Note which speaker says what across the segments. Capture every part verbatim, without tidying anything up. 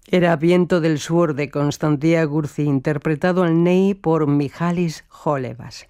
Speaker 1: Era Viento del Sur de Constantia Gurzi, interpretado al ney por Mihalis Holevas.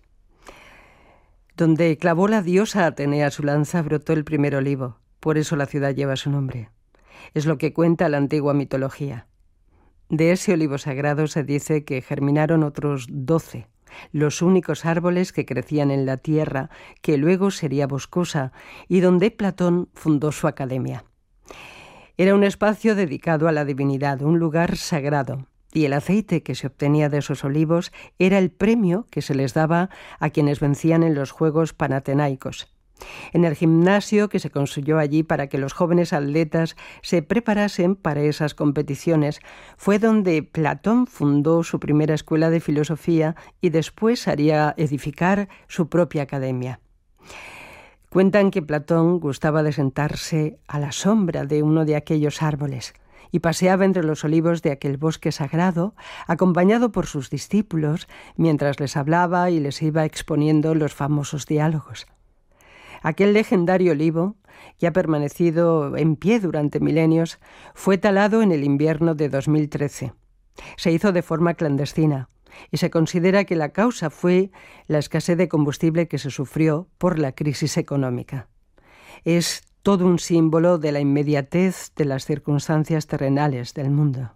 Speaker 1: Donde clavó la diosa Atenea su lanza brotó el primer olivo, por eso la ciudad lleva su nombre. Es lo que cuenta la antigua mitología. De ese olivo sagrado se dice que germinaron otros doce, los únicos árboles que crecían en la tierra, que luego sería boscosa, y donde Platón fundó su academia. Era un espacio dedicado a la divinidad, un lugar sagrado, y el aceite que se obtenía de esos olivos era el premio que se les daba a quienes vencían en los Juegos Panatenaicos. En el gimnasio que se construyó allí para que los jóvenes atletas se preparasen para esas competiciones, fue donde Platón fundó su primera escuela de filosofía y después haría edificar su propia academia. Cuentan que Platón gustaba de sentarse a la sombra de uno de aquellos árboles y paseaba entre los olivos de aquel bosque sagrado, acompañado por sus discípulos, mientras les hablaba y les iba exponiendo los famosos diálogos. Aquel legendario olivo, que ha permanecido en pie durante milenios, fue talado en el invierno de dos mil trece. Se hizo de forma clandestina y se considera que la causa fue la escasez de combustible que se sufrió por la crisis económica. Es todo un símbolo de la inmediatez de las circunstancias terrenales del mundo.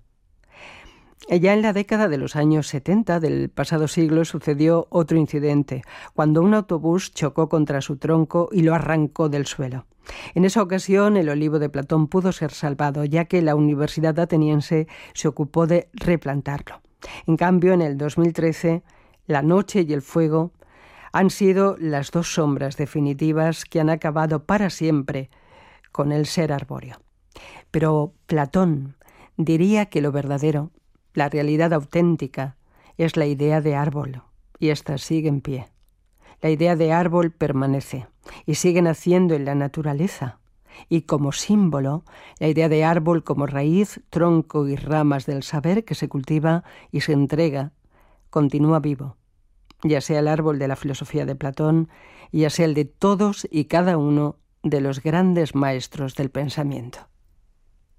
Speaker 1: Ya en la década de los años setenta del pasado siglo sucedió otro incidente, cuando un autobús chocó contra su tronco y lo arrancó del suelo. En esa ocasión, el olivo de Platón pudo ser salvado, ya que la Universidad Ateniense se ocupó de replantarlo. En cambio, en el dos mil trece, la noche y el fuego han sido las dos sombras definitivas que han acabado para siempre con el ser arbóreo. Pero Platón diría que lo verdadero, la realidad auténtica, es la idea de árbol, y ésta sigue en pie. La idea de árbol permanece y sigue naciendo en la naturaleza. Y como símbolo, la idea de árbol como raíz, tronco y ramas del saber que se cultiva y se entrega, continúa vivo, ya sea el árbol de la filosofía de Platón, ya sea el de todos y cada uno de los grandes maestros del pensamiento.